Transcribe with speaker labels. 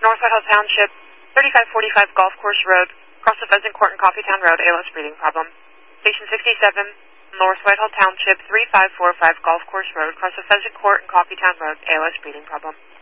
Speaker 1: North Whitehall Township, 3545 Golf Course Road, across the Pheasant Court and Coffeetown Road, ALS breeding problem. Station 67, North Whitehall Township, 3545 Golf Course Road, across the Pheasant Court and Coffeetown Road, ALS breeding problem.